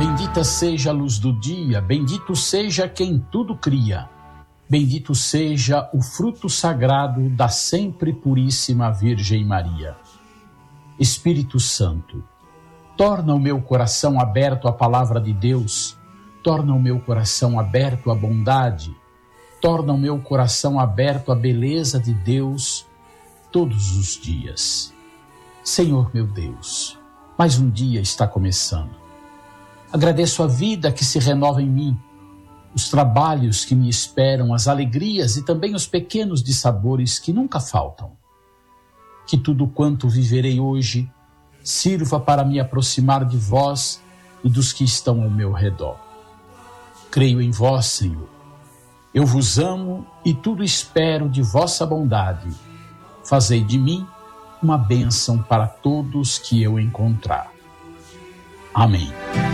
Bendita seja a luz do dia, bendito seja quem tudo cria. Bendito seja o fruto sagrado da sempre puríssima Virgem Maria. Espírito Santo, torna o meu coração aberto à palavra de Deus, torna o meu coração aberto à bondade, torna o meu coração aberto à beleza de Deus todos os dias. Senhor meu Deus, mais um dia está começando. Agradeço a vida que se renova em mim, os trabalhos que me esperam, as alegrias e também os pequenos dissabores que nunca faltam. Que tudo quanto viverei hoje sirva para me aproximar de vós e dos que estão ao meu redor. Creio em vós, Senhor. Eu vos amo e tudo espero de vossa bondade. Fazei de mim uma bênção para todos que eu encontrar. Amém.